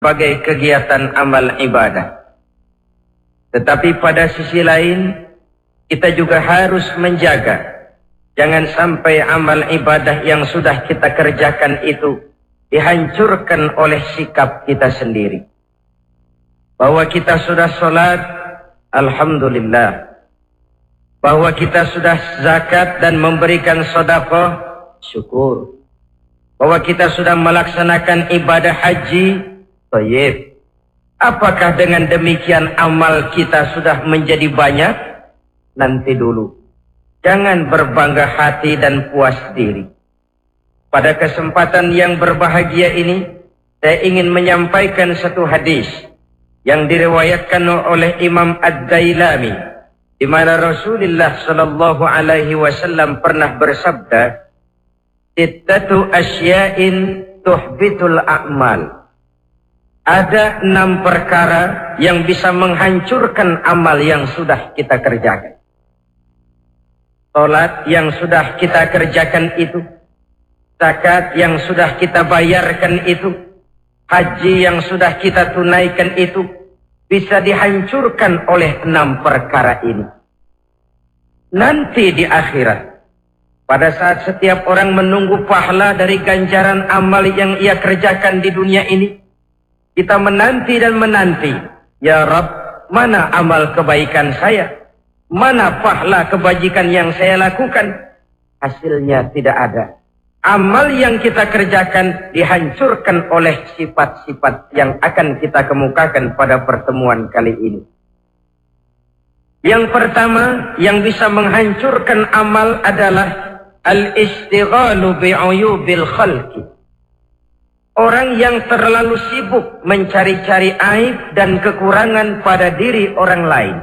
sebagai kegiatan amal ibadah. Tetapi pada sisi lain, kita juga harus menjaga jangan sampai amal ibadah yang sudah kita kerjakan itu dihancurkan oleh sikap kita sendiri. Bahwa kita sudah sholat, alhamdulillah. Bahwa kita sudah zakat dan memberikan sedekah, syukur. Bahwa kita sudah melaksanakan ibadah haji, thayyib. Apakah dengan demikian amal kita sudah menjadi banyak? Nanti dulu. Jangan berbangga hati dan puas diri. Pada kesempatan yang berbahagia ini, saya ingin menyampaikan satu hadis yang diriwayatkan oleh Imam Ad-Dailami, di mana Rasulullah sallallahu alaihi wasallam pernah bersabda, "Sittatu asya'in tuhbitul a'mal." Ada 6 perkara yang bisa menghancurkan amal yang sudah kita kerjakan. Salat yang sudah kita kerjakan itu, zakat yang sudah kita bayarkan itu, haji yang sudah kita tunaikan itu, bisa dihancurkan oleh 6 perkara ini. Nanti di akhirat, pada saat setiap orang menunggu pahala dari ganjaran amal yang ia kerjakan di dunia ini, kita menanti dan menanti, ya Rabb, mana amal kebaikan saya? Mana pahala kebajikan yang saya lakukan? Hasilnya tidak ada. Amal yang kita kerjakan dihancurkan oleh sifat-sifat yang akan kita kemukakan pada pertemuan kali ini. Yang pertama yang bisa menghancurkan amal adalah al-istighalu bi'uyubil khalqi. Orang yang terlalu sibuk mencari-cari aib dan kekurangan pada diri orang lain.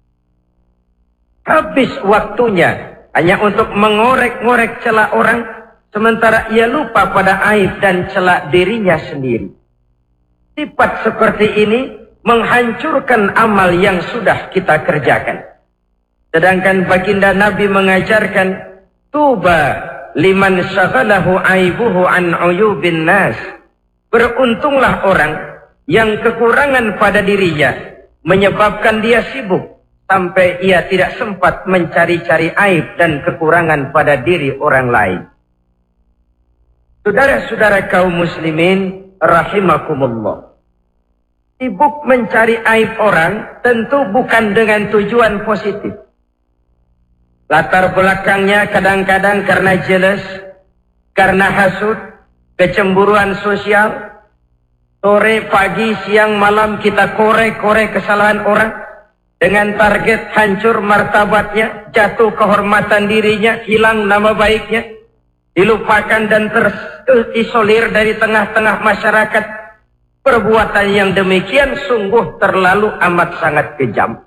Habis waktunya hanya untuk mengorek-ngorek celah orang, sementara ia lupa pada aib dan celah dirinya sendiri. Sifat seperti ini menghancurkan amal yang sudah kita kerjakan. Sedangkan baginda Nabi mengajarkan, tuba liman syaghalahu aibuhu an uyubin nas. Beruntunglah orang yang kekurangan pada dirinya menyebabkan dia sibuk sampai ia tidak sempat mencari-cari aib dan kekurangan pada diri orang lain. Saudara-saudara kaum muslimin rahimakumullah. Sibuk mencari aib orang tentu bukan dengan tujuan positif. Latar belakangnya kadang-kadang karena jealous, karena hasud, kecemburuan sosial. Sore, pagi, siang, malam kita korek-korek kesalahan orang dengan target hancur martabatnya, jatuh kehormatan dirinya, hilang nama baiknya, dilupakan dan terisolir dari tengah-tengah masyarakat. Perbuatan yang demikian sungguh terlalu amat sangat kejam.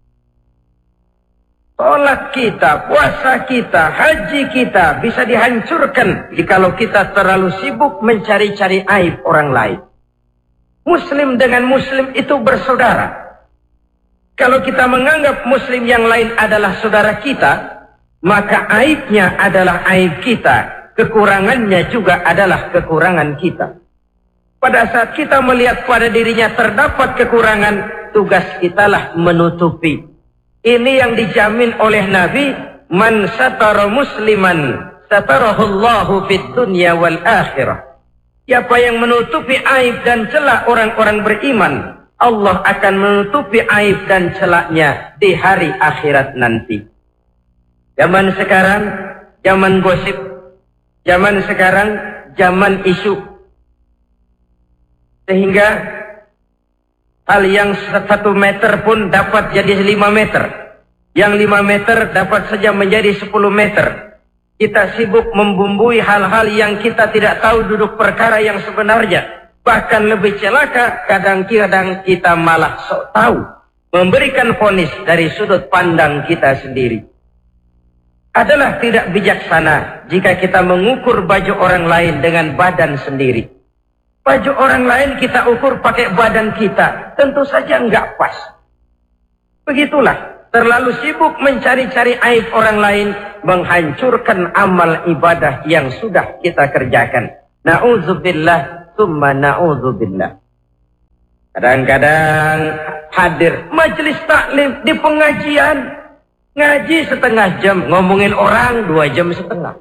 Sholat kita, puasa kita, haji kita bisa dihancurkan jikalau kita terlalu sibuk mencari-cari aib orang lain. Muslim dengan muslim itu bersaudara. Kalau kita menganggap muslim yang lain adalah saudara kita, maka aibnya adalah aib kita, kekurangannya juga adalah kekurangan kita. Pada saat kita melihat pada dirinya terdapat kekurangan, tugas kitalah menutupi. Ini yang dijamin oleh Nabi, man satara musliman satarahullahu fid dunya wal akhirah. Siapa yang menutupi aib dan celah orang-orang beriman, Allah akan menutupi aib dan celahnya di hari akhirat nanti. Zaman sekarang, zaman gosip. Zaman sekarang, zaman isu. Sehingga hal yang 1 meter pun dapat jadi 5 meter. Yang 5 meter dapat saja menjadi 10 meter. Kita sibuk membumbui hal-hal yang kita tidak tahu duduk perkara yang sebenarnya. Bahkan lebih celaka, kadang-kadang kita malah sok tahu. Memberikan vonis dari sudut pandang kita sendiri. Adalah tidak bijaksana jika kita mengukur baju orang lain dengan badan sendiri. Baju orang lain kita ukur pakai badan kita, tentu saja enggak pas. Begitulah, terlalu sibuk mencari-cari aib orang lain, menghancurkan amal ibadah yang sudah kita kerjakan. Na'udzubillah, summa na'udzubillah. Kadang-kadang hadir majelis taklim di pengajian, ngaji setengah jam, ngomongin orang 2,5 jam.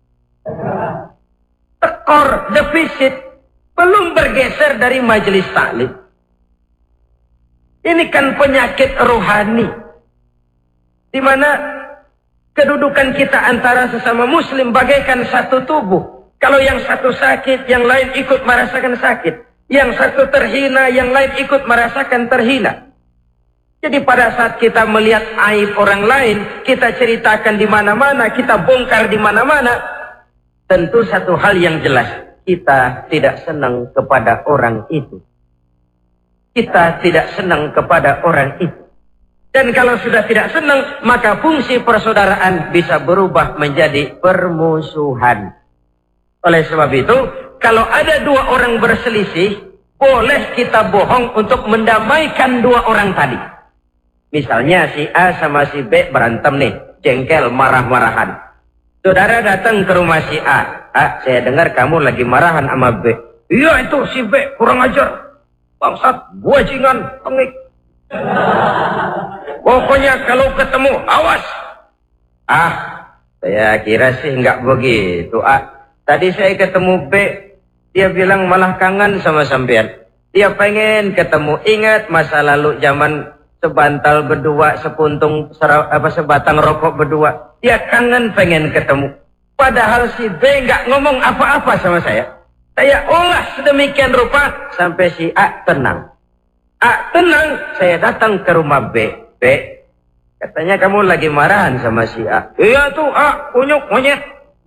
Tekor, defisit, belum bergeser dari majelis taklim. Ini kan penyakit rohani, di mana kedudukan kita antara sesama muslim bagaikan satu tubuh. Kalau yang satu sakit, yang lain ikut merasakan sakit. Yang satu terhina, yang lain ikut merasakan terhina. Jadi pada saat kita melihat aib orang lain, kita ceritakan di mana-mana, kita bongkar di mana-mana, tentu satu hal yang jelas, kita tidak senang kepada orang itu. Kita tidak senang kepada orang itu. Dan kalau sudah tidak senang, maka fungsi persaudaraan bisa berubah menjadi permusuhan. Oleh sebab itu, kalau ada dua orang berselisih, boleh kita bohong untuk mendamaikan dua orang tadi. Misalnya si A sama si B berantem nih, jengkel, marah-marahan. Saudara datang ke rumah si A. A, saya dengar kamu lagi marahan sama B. Iya itu si B, kurang ajar. Bangsat, bajingan, tengik. Pokoknya kalau ketemu, awas. Ah, saya kira sih nggak begitu. Tadi saya ketemu B, dia bilang malah kangen sama sampean. Dia pengen ketemu. Ingat masa lalu zaman sebantal berdua, sebatang rokok berdua. Dia kangen pengen ketemu. Padahal si B nggak ngomong apa-apa sama saya. Saya olah sedemikian rupa sampai si A tenang. A tenang, saya datang ke rumah B. B, katanya kamu lagi marahan sama si A. Iya tuh A, kunyuk monyet.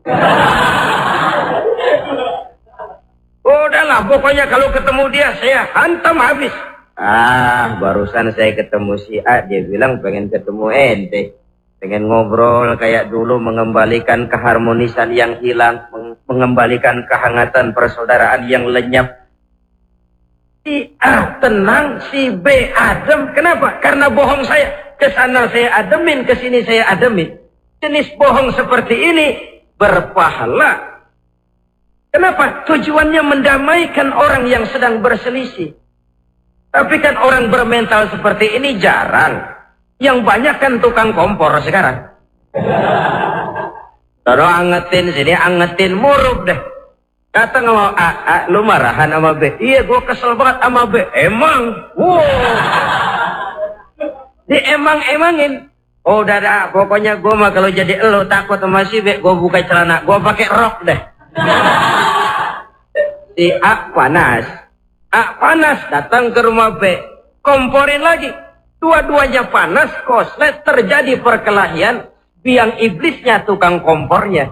Udahlah, pokoknya kalau ketemu dia saya hantam habis. Barusan saya ketemu si A, dia bilang pengen ketemu ente. Pengen ngobrol kayak dulu, mengembalikan keharmonisan yang hilang, mengembalikan kehangatan persaudaraan yang lenyap. Si A tenang, si B adem. Kenapa? Karena bohong saya. Kesana saya ademin, kesini saya ademin. Jenis bohong seperti ini berpahala. Kenapa? Tujuannya mendamaikan orang yang sedang berselisih. Tapi kan orang bermental seperti ini jarang. Yang banyak kan tukang kompor sekarang. Taruh angetin sini, angetin murub deh. Kata sama A, lu marahan sama B. Iya, gue kesel banget sama B. Emang? Wow. Diemang-emangin. Oh, udah, pokoknya gue mah kalau jadi elu takut sama si B, gue buka celana, gue pakai rok deh. Si A panas. A panas, datang ke rumah B. Komporin lagi. Dua-duanya panas, koslet, terjadi perkelahian. Biang iblisnya tukang kompornya.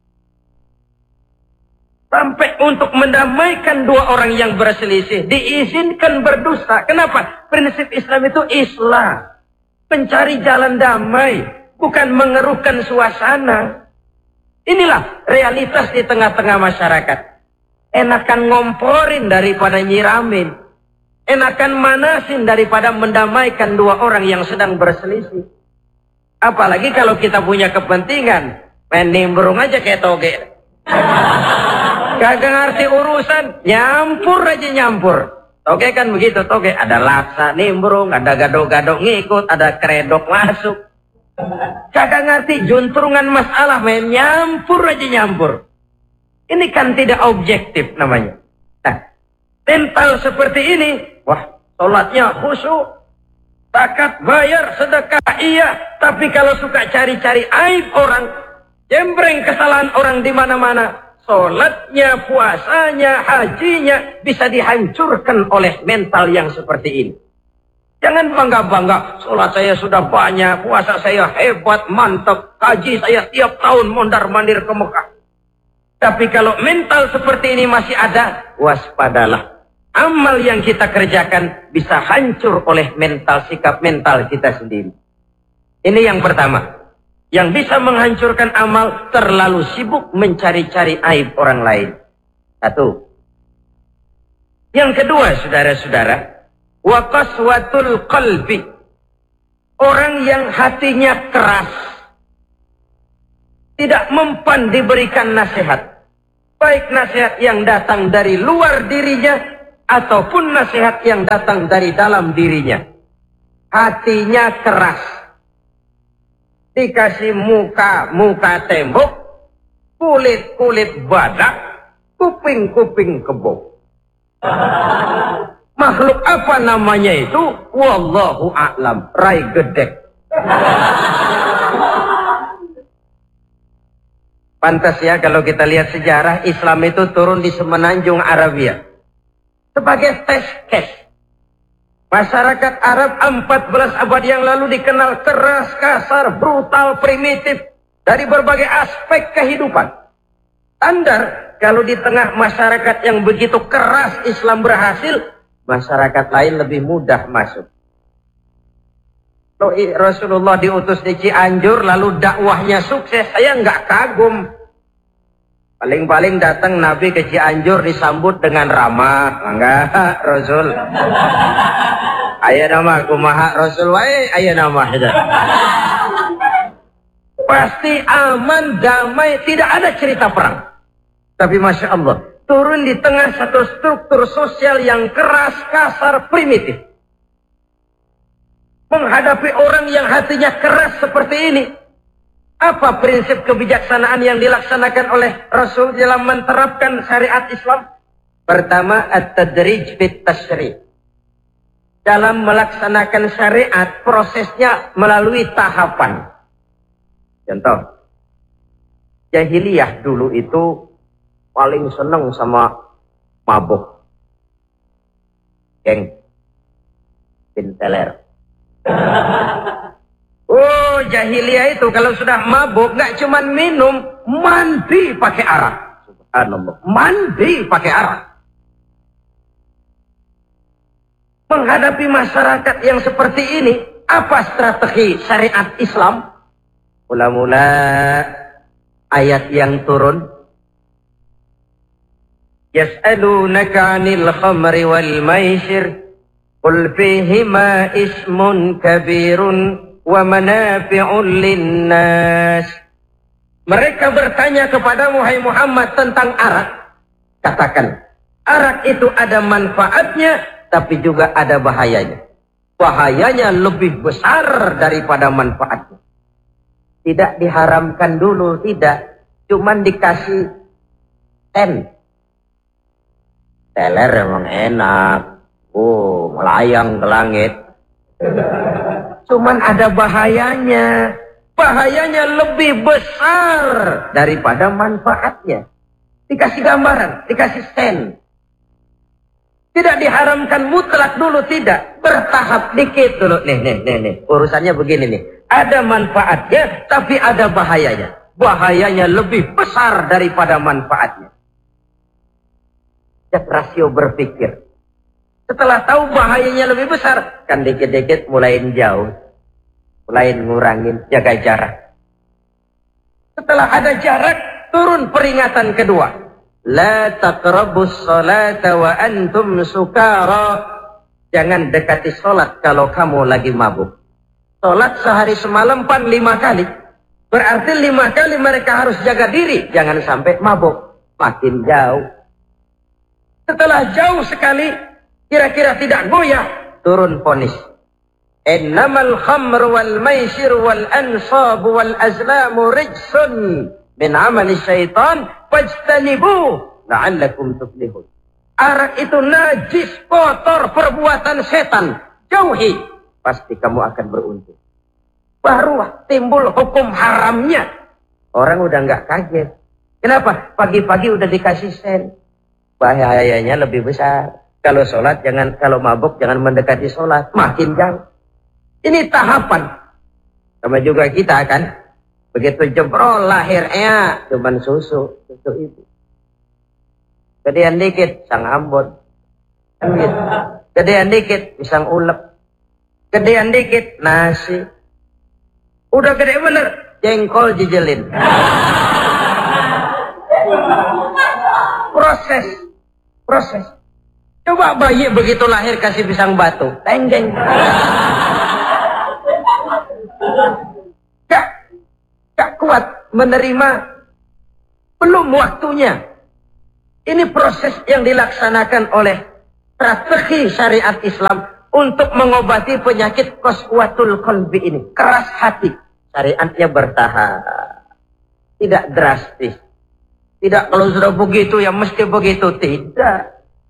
Sampai untuk mendamaikan dua orang yang berselisih, diizinkan berdusta. Kenapa? Prinsip Islam itu Islam. Mencari jalan damai, bukan mengeruhkan suasana. Inilah realitas di tengah-tengah masyarakat. Enakan ngomporin daripada nyiramin. Enakan manasin daripada mendamaikan dua orang yang sedang berselisih. Apalagi kalau kita punya kepentingan. Main nimbrung aja kayak toge. Kagak ngerti urusan. Nyampur aja nyampur. Toge kan begitu. Toge ada laksa nimbrung. Ada gado-gado ngikut. Ada kredok masuk. Kagak ngerti juntrungan masalah. Main nyampur aja nyampur. Ini kan tidak objektif namanya. Nah, mental seperti ini. Wah, sholatnya khusyuk, zakat bayar, sedekah iya. Tapi kalau suka cari-cari aib orang, jembreng kesalahan orang di mana-mana, sholatnya, puasanya, hajinya bisa dihancurkan oleh mental yang seperti ini. Jangan bangga-bangga, sholat saya sudah banyak, puasa saya hebat, mantap, haji saya tiap tahun mondar-mandir ke Mekah. Tapi kalau mental seperti ini masih ada, waspadalah. Amal yang kita kerjakan bisa hancur oleh mental, sikap mental kita sendiri. Ini yang pertama. Yang bisa menghancurkan amal, terlalu sibuk mencari-cari aib orang lain. Satu. Yang kedua, saudara-saudara, wa qaswatul qalbi. Orang yang hatinya keras, tidak mempan diberikan nasihat. Baik nasihat yang datang dari luar dirinya, ataupun nasihat yang datang dari dalam dirinya. Hatinya keras. Dikasih muka tembok, kulit badak, kuping kebo. Makhluk apa namanya itu? Wallahu a'lam. Rai gedek. Pantas ya kalau kita lihat sejarah, Islam itu turun di semenanjung Arabia sebagai test case. Masyarakat Arab 14 abad yang lalu dikenal keras, kasar, brutal, primitif dari berbagai aspek kehidupan. Standar kalau di tengah masyarakat yang begitu keras Islam berhasil, masyarakat lain lebih mudah masuk. Rasulullah diutus di Cianjur lalu dakwahnya sukses, saya nggak kagum. Paling-paling datang Nabi ke Cianjur disambut dengan ramah. Enggak, Rasul. Aya nama kumaha Rasul wae, aya nama hida. Pasti aman, damai, tidak ada cerita perang. Tapi Masya Allah, turun di tengah satu struktur sosial yang keras, kasar, primitif. Menghadapi orang yang hatinya keras seperti ini. Apa prinsip kebijaksanaan yang dilaksanakan oleh Rasul dalam menerapkan syariat Islam? Pertama, at-tadrij fit tasyri'. Dalam melaksanakan syariat, prosesnya melalui tahapan. Contoh, jahiliyah dulu itu paling senang sama mabuk. Geng. Pinteler. Oh, jahiliyah itu kalau sudah mabuk nggak cuma minum, mandi pakai arak. Subhanallah, mandi pakai arak. Menghadapi masyarakat yang seperti ini, apa strategi syariat Islam? Mula-mula ayat yang turun. Yas'alunaka 'anil khamri wal maisir. Qul fihima ismun kabirun wa manafi'un linnas. Mereka bertanya kepadamu, hai Muhammad, tentang arak. Katakan, arak itu ada manfaatnya, tapi juga ada bahayanya. Bahayanya lebih besar daripada manfaatnya. Tidak diharamkan dulu, tidak. Cuman dikasih teler emang enak. Oh, melayang ke langit. Cuman ada bahayanya. Bahayanya lebih besar daripada manfaatnya. Dikasih gambaran, dikasih sen. Tidak diharamkan mutlak dulu, tidak. Bertahap dikit dulu. Nih. Urusannya begini nih. Ada manfaatnya, tapi ada bahayanya. Bahayanya lebih besar daripada manfaatnya. Cek rasio berpikir. Setelah tahu bahayanya lebih besar, kan dikit-dikit mulain jauh. Mulain ngurangin, jaga jarak. Setelah ada jarak, turun peringatan kedua. La taqrabus salata wa antum sukara. Jangan dekati sholat kalau kamu lagi mabuk. Sholat sehari semalam 5 kali. Berarti 5 kali mereka harus jaga diri. Jangan sampai mabuk. Makin jauh. Setelah jauh sekali, kira-kira tidak goyah, turun vonis. Innamal khamr wal maisir wal ansab wal azlamu rijsun min amali syaitan fajtanibu la'allakum tuflihun. Arak itu najis, kotor, perbuatan setan. Jauhi, pasti kamu akan beruntung. Baru timbul hukum haramnya. Orang udah nggak kaget. Kenapa? Pagi-pagi udah dikasih sen. Bahayanya lebih besar. Kalau sholat jangan, kalau mabuk jangan mendekati sholat, makin jauh. Ini tahapan. Sama juga kita kan, begitu jebrol lahirnya cuman susu ibu. Gedean dikit sang ambon, gedean dikit pisang ulek, gedean dikit nasi. Udah gede bener, jengkol jijelin. Proses. Coba bayi begitu lahir kasih pisang batu, tenggeng. Gak kuat menerima, belum waktunya. Ini proses yang dilaksanakan oleh strategi syariat Islam untuk mengobati penyakit qaswatul qalbi ini. Keras hati. Syariatnya bertahap. Tidak drastis. Tidak kalau sudah begitu ya mesti begitu. Tidak.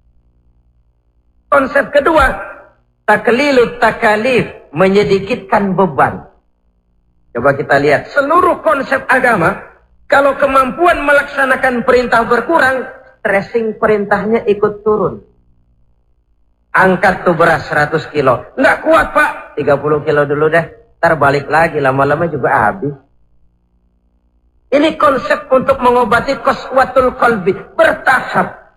Konsep kedua. Taklilut takalif. Menyedikitkan beban. Coba kita lihat. Seluruh konsep agama. Kalau kemampuan melaksanakan perintah berkurang. Stressing perintahnya ikut turun. Angkat tuh beras 100 kilo. Nggak kuat pak. 30 kilo dulu deh. Ntar balik lagi. Lama-lama juga habis. Ini konsep untuk mengobati qaswatul qalbi. Bertahap.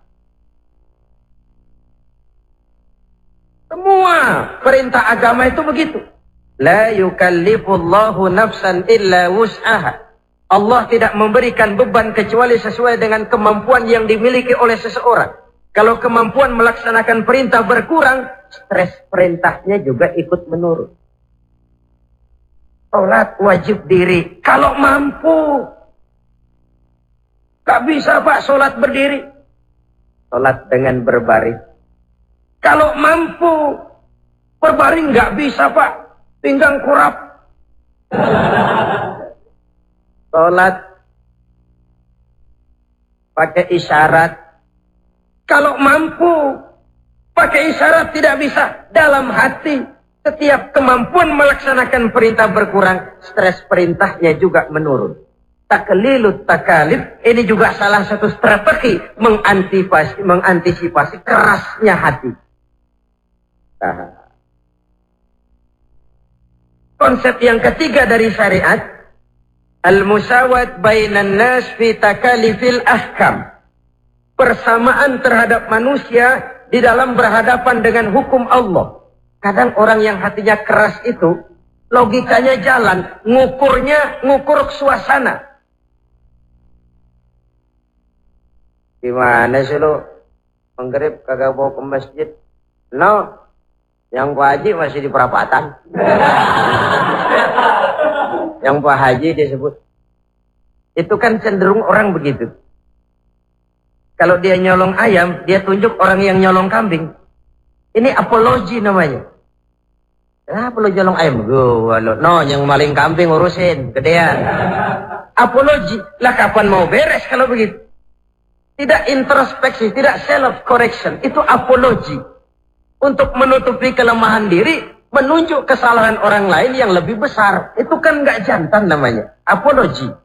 Semua perintah agama itu begitu. La yukallifullahu nafsan illa wus'aha. Allah tidak memberikan beban kecuali sesuai dengan kemampuan yang dimiliki oleh seseorang. Kalau kemampuan melaksanakan perintah berkurang, stres perintahnya juga ikut menurun. Salat wajib diri. Kalau mampu. Gak bisa pak salat berdiri. Salat dengan berbaring. Kalau mampu. Berbaring gak bisa pak. Pinggang kurap. Salat. Pakai isyarat. Kalau mampu pakai isyarat tidak bisa. Dalam hati setiap kemampuan melaksanakan perintah berkurang, stres perintahnya juga menurun. Taklilut takalif ini juga salah satu strategi mengantisipasi kerasnya hati. Konsep yang ketiga dari syariat, al-musawat bainan nas fi takalifil ahkam. Persamaan terhadap manusia di dalam berhadapan dengan hukum Allah. Kadang orang yang hatinya keras itu, logikanya jalan, ngukur suasana. Gimana sih lo? Maghrib kagak bawa ke masjid? No, yang Pak Haji masih di perapatan. Yang Pak Haji disebut. Itu kan cenderung orang begitu. Kalau dia nyolong ayam, dia tunjuk orang yang nyolong kambing. Ini apologi namanya. Kenapa lo nyolong ayam? No, yang maling kambing urusin, gedean. Apologi. Lah kapan mau beres kalau begitu? Tidak introspeksi, tidak self-correction. Itu apologi. Untuk menutupi kelemahan diri, menunjuk kesalahan orang lain yang lebih besar. Itu kan nggak jantan namanya. Apologi.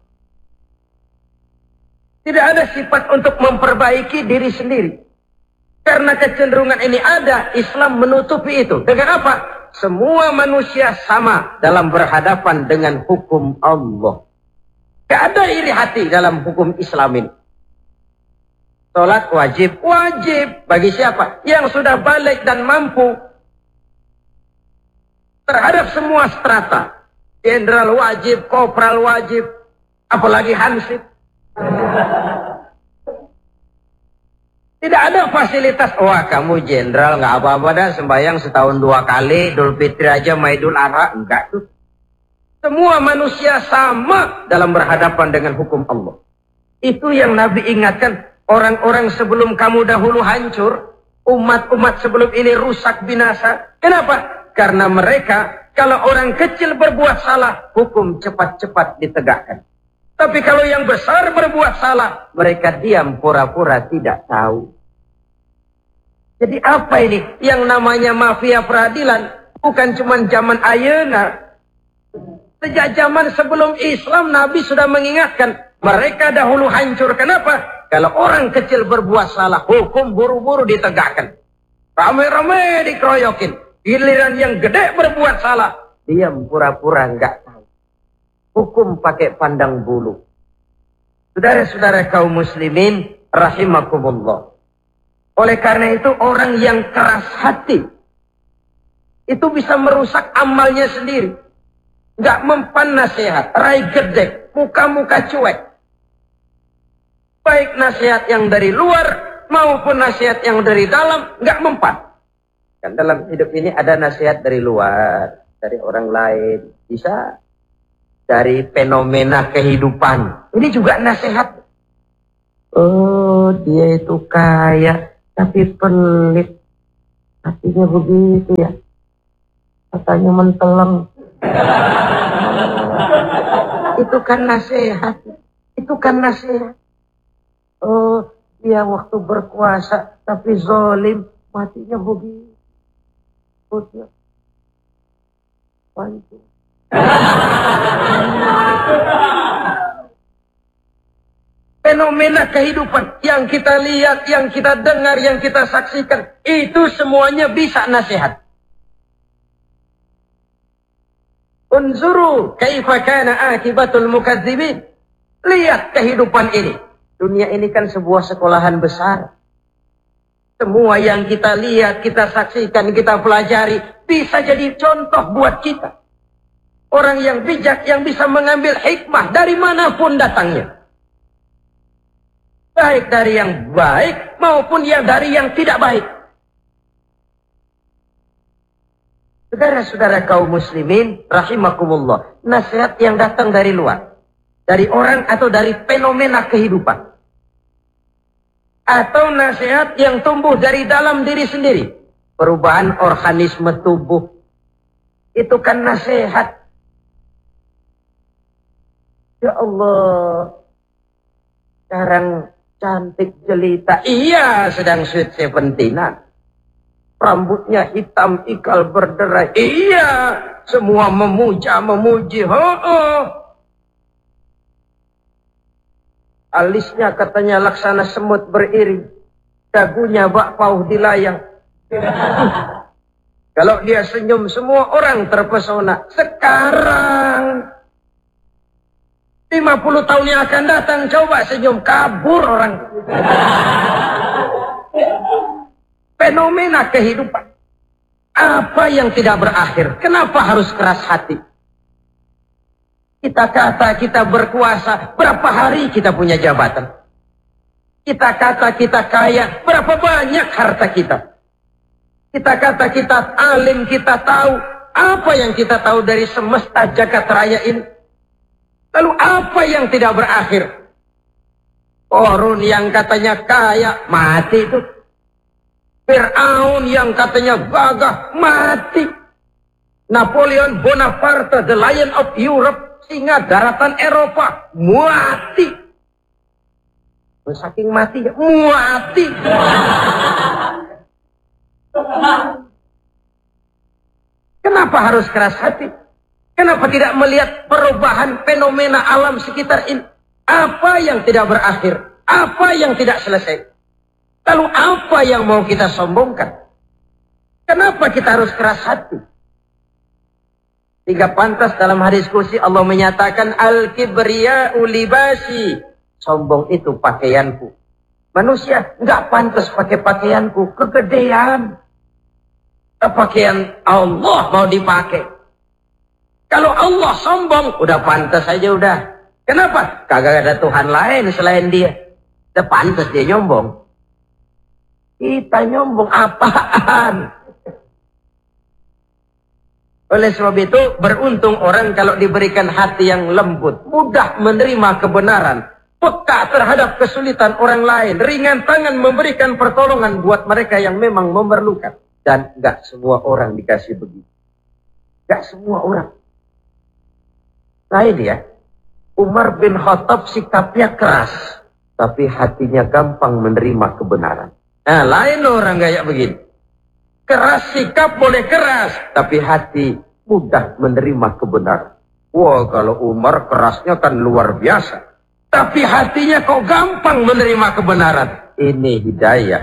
Tidak ada sifat untuk memperbaiki diri sendiri. Karena kecenderungan ini ada, Islam menutupi itu. Dengan apa? Semua manusia sama dalam berhadapan dengan hukum Allah. Tidak ada iri hati dalam hukum Islam ini. Salat wajib. Wajib. Bagi siapa? Yang sudah balik dan mampu. Terhadap semua strata. Jenderal wajib, kopral wajib. Apalagi hansip. Tidak ada fasilitas. Wah kamu jenderal nggak apa-apa dah sembahyang setahun 2 kali, Idul Fitri aja sama Idul Adha. Enggak tuh. Semua manusia sama dalam berhadapan dengan hukum Allah. Itu yang Nabi ingatkan. Orang-orang sebelum kamu dahulu hancur, umat-umat sebelum ini rusak binasa. Kenapa? Karena mereka kalau orang kecil berbuat salah, hukum cepat-cepat ditegakkan. Tapi kalau yang besar berbuat salah, mereka diam pura-pura tidak tahu. Jadi apa ini? Yang namanya mafia peradilan bukan cuma zaman ayeuna. Sejak zaman sebelum Islam, Nabi sudah mengingatkan. Mereka dahulu hancur. Kenapa? Kalau orang kecil berbuat salah, hukum buru-buru ditegakkan. Rame-rame dikeroyokin. Giliran yang gede berbuat salah, diam pura-pura enggak tahu. Hukum pakai pandang bulu. Saudara-saudara kaum muslimin rahimakumullah. Oleh karena itu orang yang keras hati itu bisa merusak amalnya sendiri. Enggak mempan nasihat, rai gedek, muka-muka cuek. Baik nasihat yang dari luar maupun nasihat yang dari dalam enggak mempan. Kan dalam hidup ini ada nasihat dari luar, dari orang lain, bisa dari fenomena kehidupan. Ini juga nasihat. Oh, dia itu kaya, tapi pelit. Hatinya begitu ya. Katanya menteleng. Itu kan nasihat. Itu kan nasihat. Oh, dia waktu berkuasa tapi zalim, matinya begitu. Putnya. Pancu. Fenomena kehidupan yang kita lihat, yang kita dengar, yang kita saksikan, itu semuanya bisa nasihat. Unzuru kaifa kana akibatul mukadzibin. Lihat kehidupan ini. Dunia ini kan sebuah sekolahan besar. Semua yang kita lihat, kita saksikan, kita pelajari, bisa jadi contoh buat kita. Orang yang bijak, yang bisa mengambil hikmah dari manapun datangnya. Baik dari yang baik maupun yang dari yang tidak baik. Saudara-saudara kaum muslimin, rahimakumullah. Nasihat yang datang dari luar. Dari orang atau dari fenomena kehidupan. Atau nasihat yang tumbuh dari dalam diri sendiri. Perubahan organisme tubuh. Itu kan nasihat. Ya Allah. Sekarang cantik jelita. Iya, sedang sweet 17-an. Rambutnya hitam, ikal berderai. Iya, semua memuja, memuji. Alisnya katanya laksana semut beriring. Dagunya bak pauh dilayang. Kalau dia senyum, semua orang terpesona. Sekarang 50 tahun yang akan datang, coba senyum, kabur orang. Fenomena kehidupan. Apa yang tidak berakhir? Kenapa harus keras hati? Kita kata kita berkuasa, berapa hari kita punya jabatan? Kita kata kita kaya, berapa banyak harta kita? Kita kata kita alim, kita tahu. Apa yang kita tahu dari semesta jagat raya ini? Lalu apa yang tidak berakhir? Korun yang katanya kaya, mati itu. Fir'aun yang katanya gagah, mati. Napoleon Bonaparte, the Lion of Europe, singa daratan Eropa, mati. Saking mati, mati. Kenapa harus keras hati? Kenapa tidak melihat perubahan fenomena alam sekitar ini? Apa yang tidak berakhir? Apa yang tidak selesai? Lalu apa yang mau kita sombongkan? Kenapa kita harus keras hati? Tiga pantas dalam hadis kursi Allah menyatakan al-kibriya'u libasi. Sombong itu pakaianku. Manusia nggak pantas pakai pakaianku, kegedean. Pakaian Allah mau dipakai. Kalau Allah sombong, udah pantas aja udah. Kenapa? Kagak ada Tuhan lain selain dia. Udah pantas dia nyombong. Kita nyombong apaan? Oleh sebab itu, beruntung orang kalau diberikan hati yang lembut, mudah menerima kebenaran, peka terhadap kesulitan orang lain, ringan tangan memberikan pertolongan buat mereka yang memang memerlukan. Dan gak semua orang dikasih begitu. Gak semua orang. Lain ya, Umar bin Khattab sikapnya keras, tapi hatinya gampang menerima kebenaran. Nah, lain orang kayak begini. Keras sikap boleh keras, tapi hati mudah menerima kebenaran. Wah, kalau Umar kerasnya kan luar biasa. Tapi hatinya kok gampang menerima kebenaran. Ini hidayah.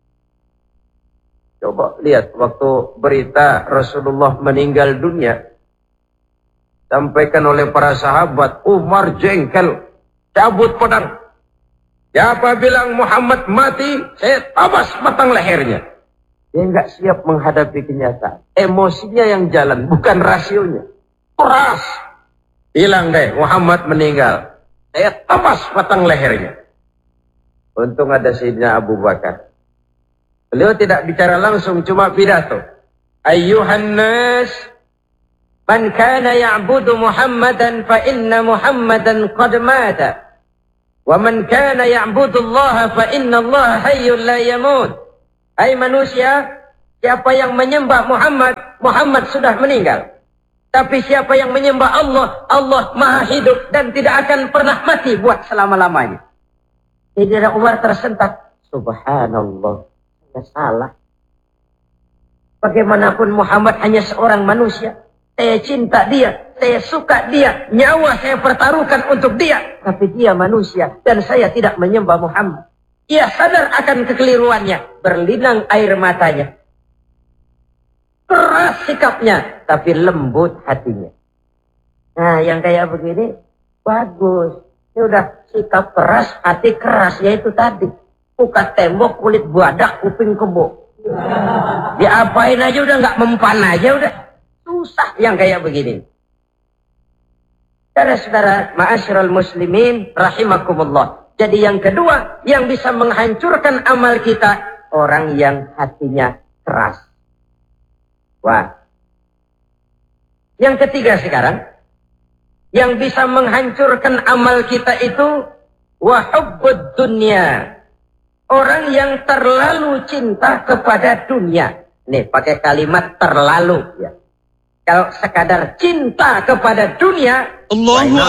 Coba lihat waktu berita Rasulullah meninggal dunia. Sampaikan oleh para sahabat, Umar jengkel, cabut pedang. Siapa bilang Muhammad mati, saya tabas batang lehernya. Dia nggak siap menghadapi kenyataan. Emosinya yang jalan, bukan rasionya. Keras. Bilang deh, Muhammad meninggal. Saya tabas batang lehernya. Untung ada Sayyidina Abu Bakar. Beliau tidak bicara langsung, cuma pidato. Ayyuhan nas, man kana ya'budu Muhammadan fa inna Muhammadan qad mata. Wa man kana ya'budu Allah fa inna Allah hayyun la yamut. Hai manusia, Siapa yang menyembah Muhammad, Muhammad sudah meninggal. Tapi siapa yang menyembah Allah, Allah maha hidup dan tidak akan pernah mati buat selama-lamanya. Sayyidina Umar tersentak. Subhanallah, tidak salah. Bagaimanapun Muhammad hanya seorang manusia. Saya cinta dia, saya suka dia, nyawa saya pertaruhkan untuk dia. Tapi dia manusia dan saya tidak menyembah Muhammad. Ia sadar akan kekeliruannya, berlinang air matanya. Keras sikapnya, tapi lembut hatinya. Nah, yang kayak begini, bagus. Ini udah sikap keras, hati keras, yaitu tadi. Muka tembok, kulit badak, kuping kebo. Diapain aja udah nggak mempan aja udah. Susah yang kayak begini. Saudara-saudara, ma'asyiral muslimin, rahimakumullah. Jadi yang kedua, yang bisa menghancurkan amal kita, orang yang hatinya keras. Wah. Yang ketiga sekarang, yang bisa menghancurkan amal kita itu wahubbud dunya. Orang yang terlalu cinta kepada dunia. Nih, pakai kalimat terlalu ya. Kalau sekadar cinta kepada dunia,